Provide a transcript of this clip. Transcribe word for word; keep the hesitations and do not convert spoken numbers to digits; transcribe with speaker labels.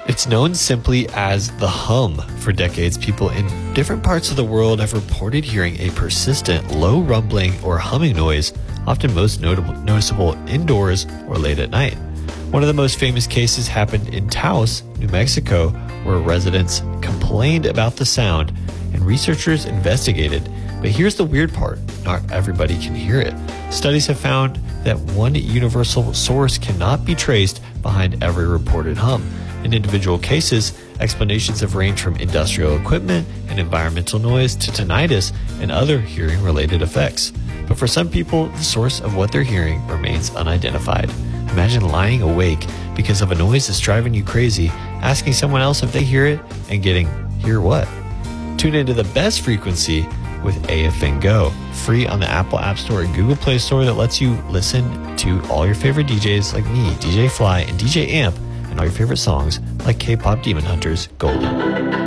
Speaker 1: It's known simply as the hum. For decades, people in different parts of the world have reported hearing a persistent, low rumbling or humming noise, often most notable, noticeable indoors or late at night. One of the most famous cases happened in Taos, New Mexico, where residents complained about the sound and researchers investigated. But here's the weird part: not everybody can hear it. Studies have found that one universal source cannot be traced behind every reported hum. In individual cases, explanations have ranged from industrial equipment and environmental noise to tinnitus and other hearing-related effects. But for some people, the source of what they're hearing remains unidentified. Imagine lying awake because of a noise that's driving you crazy, asking someone else if they hear it, and getting, hear what? Tune into the best frequency with A F N Go, free on the Apple App Store and Google Play Store, that lets you listen to all your favorite D Js like me, D J Fly, and D J Amp, and all your favorite songs like K-pop Demon Hunters Golden.